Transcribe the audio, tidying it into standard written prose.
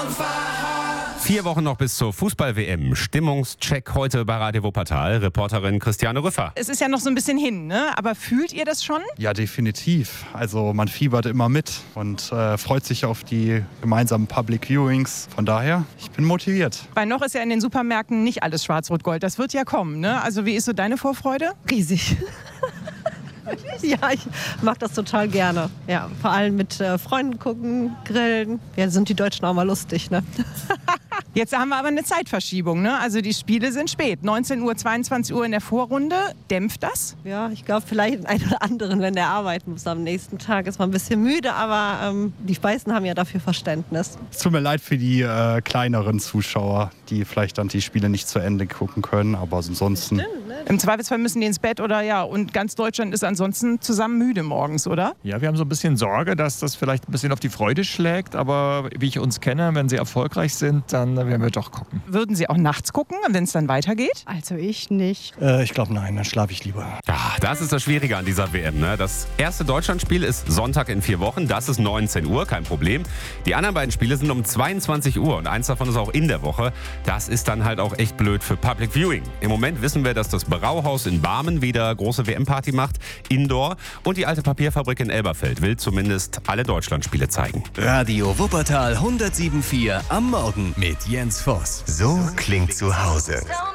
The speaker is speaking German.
4 Wochen noch bis zur Fußball-WM. Stimmungscheck heute bei Radio Wuppertal. Reporterin Christiane Rüffer. Es ist ja noch so ein bisschen hin, ne? Aber fühlt ihr das schon? Ja, definitiv. Also man fiebert immer mit und freut sich auf die gemeinsamen Public Viewings. Von daher, ich bin motiviert. Weil noch ist ja in den Supermärkten nicht alles Schwarz-Rot-Gold. Das wird ja kommen, ne? Also wie ist so deine Vorfreude? Riesig. Ja, ich mag das total gerne. Ja, vor allem mit Freunden gucken, grillen. Ja, sind die Deutschen auch mal lustig, ne? Jetzt haben wir aber eine Zeitverschiebung, ne? Also die Spiele sind spät. 19 Uhr, 22 Uhr in der Vorrunde. Dämpft das? Ja, ich glaube vielleicht den einen oder anderen, wenn der arbeiten muss am nächsten Tag, ist man ein bisschen müde, aber die Weißen haben ja dafür Verständnis. Es tut mir leid für die kleineren Zuschauer, die vielleicht dann die Spiele nicht zu Ende gucken können, aber ansonsten... Stimmt, ne? Im Zweifelsfall müssen die ins Bett oder ja, und ganz Deutschland ist ansonsten zusammen müde morgens, oder? Ja, wir haben so ein bisschen Sorge, dass das vielleicht ein bisschen auf die Freude schlägt, aber wie ich uns kenne, wenn sie erfolgreich sind, dann werden wir doch gucken. Würden Sie auch nachts gucken, wenn es dann weitergeht? Also ich nicht. Ich glaube nein, dann schlafe ich lieber. Ja, das ist das Schwierige an dieser WM. Ne? Das erste Deutschlandspiel ist Sonntag in 4 Wochen. Das ist 19 Uhr, kein Problem. Die anderen beiden Spiele sind um 22 Uhr und eins davon ist auch in der Woche. Das ist dann halt auch echt blöd für Public Viewing. Im Moment wissen wir, dass das Brauhaus in Barmen wieder große WM-Party macht, Indoor. Und die alte Papierfabrik in Elberfeld will zumindest alle Deutschlandspiele zeigen. Radio Wuppertal 107.4 am Morgen mit Jens Voss. So klingt zu Hause.